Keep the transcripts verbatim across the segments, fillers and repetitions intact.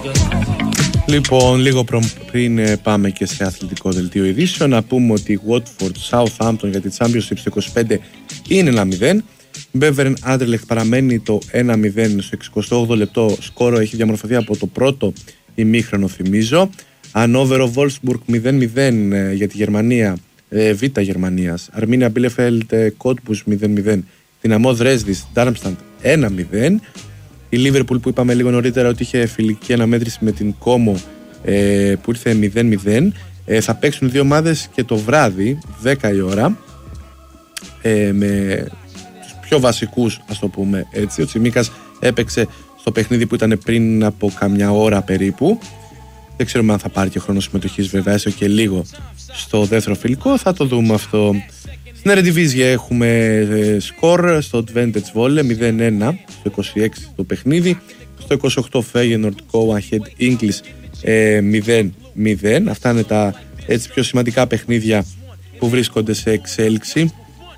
Λοιπόν, λίγο πριν πάμε και σε αθλητικό δελτίο ειδήσεων, να πούμε ότι η Watford Southampton για τη Championship στο είκοσι πέντε είναι ένα μηδέν. Beveren Anderlecht παραμένει το ένα μηδέν στο εξηκοστό όγδοο λεπτό. Σκόρο έχει διαμορφωθεί από το πρώτο ημίχρονο, θυμίζω. Hannover Wolfsburg μηδέν μηδέν για τη Γερμανία, ε, Β Γερμανίας. Αρμίνια Bielefeld Cottbus μηδέν μηδέν. Δυναμό Δρέσδης Darmstadt ένα μηδέν. Η Liverpool που είπαμε λίγο νωρίτερα ότι είχε φιλική αναμέτρηση με την Como ε, που ήρθε μηδέν μηδέν. Ε, θα παίξουν δύο ομάδες και το βράδυ δέκα η ώρα ε, με τους πιο βασικούς, ας το πούμε έτσι. Ο Τσιμίκας έπαιξε στο παιχνίδι που ήταν πριν από καμιά ώρα περίπου. Δεν ξέρουμε αν θα πάρει και χρόνο συμμετοχής, βέβαια, έστω και λίγο στο δεύτερο φιλικό. Θα το δούμε αυτό. Στην Eredivisie έχουμε σκορ στο Advantage Volley μηδέν ένα στο είκοσι έξι το παιχνίδι. Στο είκοσι οκτώ Feyenoord Go Ahead English ε, μηδέν μηδέν. Αυτά είναι τα έτσι πιο σημαντικά παιχνίδια που βρίσκονται σε εξέλιξη.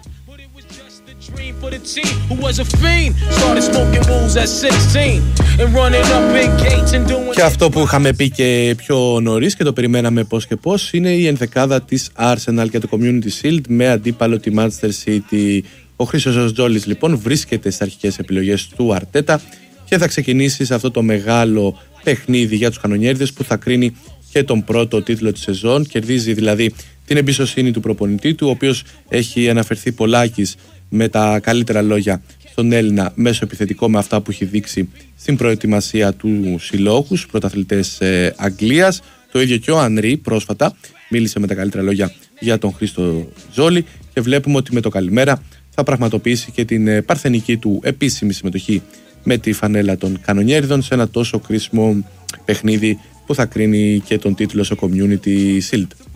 Και αυτό που είχαμε πει και πιο νωρίς και το περιμέναμε πώς και πώς είναι η ενδεκάδα της Arsenal και το Community Shield με αντίπαλο τη Manchester City. Ο Χρήστος Τζόλης λοιπόν βρίσκεται στις αρχικές επιλογές του Αρτέτα και θα ξεκινήσει σε αυτό το μεγάλο παιχνίδι για τους κανονιέριδες που θα κρίνει και τον πρώτο τίτλο της σεζόν. Κερδίζει δηλαδή την εμπιστοσύνη του προπονητή του, ο οποίος έχει αναφερθεί πολλάκις με τα καλύτερα λόγια στον Έλληνα μέσω επιθετικό με αυτά που έχει δείξει στην προετοιμασία του συλλόγου, πρωταθλητές ε, Αγγλίας. Το ίδιο και ο Ανρί πρόσφατα μίλησε με τα καλύτερα λόγια για τον Χρήστο Ζόλη και βλέπουμε ότι με το καλημέρα θα πραγματοποιήσει και την ε, παρθενική του επίσημη συμμετοχή με τη φανέλα των κανονιέριδων σε ένα τόσο κρίσιμο παιχνίδι που θα κρίνει και τον τίτλο στο Community Shield.